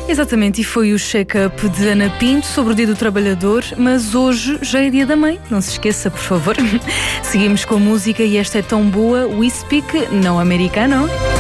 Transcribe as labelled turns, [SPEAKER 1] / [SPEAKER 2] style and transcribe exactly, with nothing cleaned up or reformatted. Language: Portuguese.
[SPEAKER 1] Exatamente, e foi o check-up de Ana Pinto sobre o Dia do Trabalhador, mas hoje já é Dia da Mãe, não se esqueça, por favor. Seguimos com a música e esta é tão boa, We Speak, não americano.